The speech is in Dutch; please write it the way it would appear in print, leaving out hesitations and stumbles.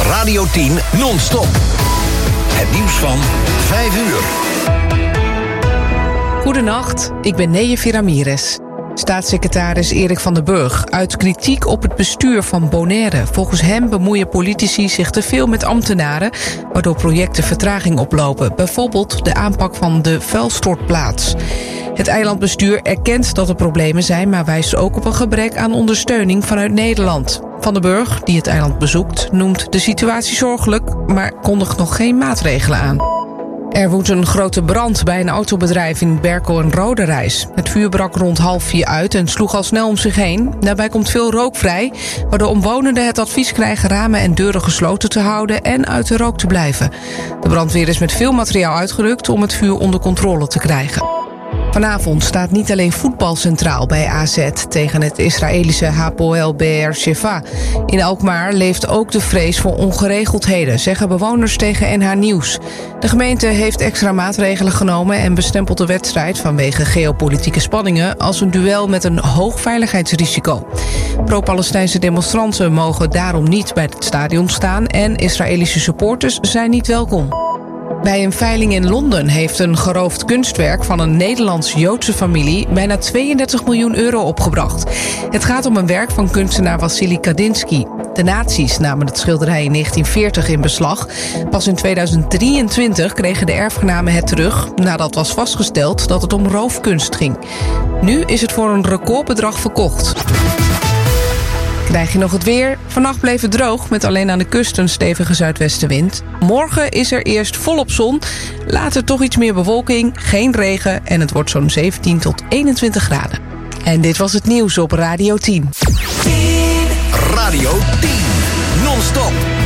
Radio 10 non-stop. Het nieuws van 5 uur. Goedenacht, ik ben Neje Ramirez. Staatssecretaris Erik van den Burg uit kritiek op het bestuur van Bonaire. Volgens hem bemoeien politici zich te veel met ambtenaren, waardoor projecten vertraging oplopen. Bijvoorbeeld de aanpak van de vuilstortplaats. Het eilandbestuur erkent dat er problemen zijn, maar wijst ook op een gebrek aan ondersteuning vanuit Nederland. Van den Burg, die het eiland bezoekt, noemt de situatie zorgelijk, maar kondigt nog geen maatregelen aan. Er woedt een grote brand bij een autobedrijf in Berkel en Roderijs. Het vuur brak rond 3:30 uit en sloeg al snel om zich heen. Daarbij komt veel rook vrij, waardoor omwonenden het advies krijgen ramen en deuren gesloten te houden en uit de rook te blijven. De brandweer is met veel materiaal uitgerukt om het vuur onder controle te krijgen. Vanavond staat niet alleen voetbal centraal bij AZ tegen het Israëlische Hapoel Be'er-Sheva. In Alkmaar leeft ook de vrees voor ongeregeldheden, zeggen bewoners tegen NH Nieuws. De gemeente heeft extra maatregelen genomen en bestempelt de wedstrijd vanwege geopolitieke spanningen als een duel met een hoog veiligheidsrisico. Pro-Palestijnse demonstranten mogen daarom niet bij het stadion staan en Israëlische supporters zijn niet welkom. Bij een veiling in Londen heeft een geroofd kunstwerk van een Nederlands-Joodse familie bijna 32 miljoen euro opgebracht. Het gaat om een werk van kunstenaar Wassily Kandinsky. De nazi's namen het schilderij in 1940 in beslag. Pas in 2023 kregen de erfgenamen het terug, nadat was vastgesteld dat het om roofkunst ging. Nu is het voor een recordbedrag verkocht. Krijg je nog het weer? Vannacht bleef het droog, met alleen aan de kust een stevige zuidwestenwind. Morgen is er eerst volop zon, later toch iets meer bewolking, geen regen en het wordt zo'n 17 tot 21 graden. En dit was het nieuws op Radio 10. Radio 10 non-stop.